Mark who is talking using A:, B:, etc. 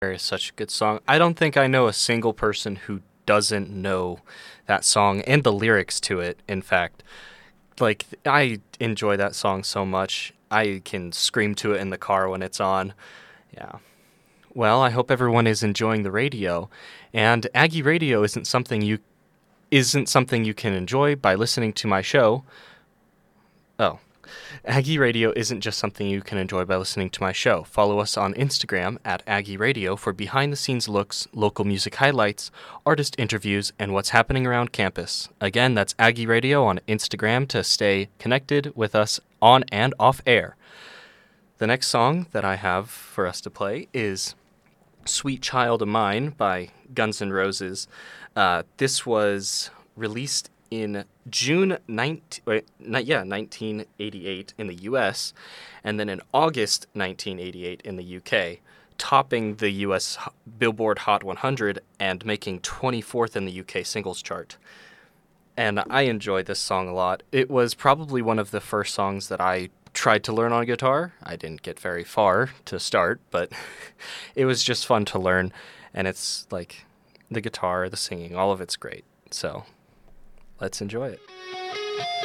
A: is such a good song. I don't think I know a single person who doesn't know that song and the lyrics to it, in fact. Like, I enjoy that song so much. I can scream to it in the car when it's on. Yeah. Well, I hope everyone is enjoying the radio. And Aggie Radio isn't something you can enjoy by listening to my show. Oh. Aggie Radio isn't just something you can enjoy by listening to my show. Follow us on Instagram at Aggie Radio for behind-the-scenes looks, local music highlights, artist interviews, and what's happening around campus. Again, that's Aggie Radio on Instagram to stay connected with us on and off air. The next song that I have for us to play is Sweet Child of Mine by Guns N' Roses. This was released in June 1988 in the US, and then in August 1988 in the UK, topping the US Billboard Hot 100 and making 24th in the UK singles chart. And I enjoyed this song a lot. It was probably one of the first songs that I tried to learn on guitar. I didn't get very far to start, but it was just fun to learn, and it's like the guitar, the singing, all of it's great. So let's enjoy it.